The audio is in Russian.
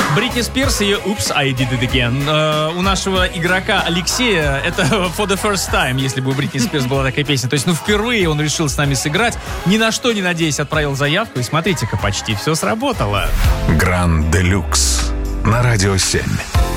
Бритни Спирс и «Oops, I Did It Again». У нашего игрока Алексея это «For the First Time», если бы у Бритни Спирс была такая песня. То есть, впервые он решил с нами сыграть. Ни на что не надеясь, отправил заявку. И смотрите-ка, почти все сработало. Гранд Делюкс на Радио 7.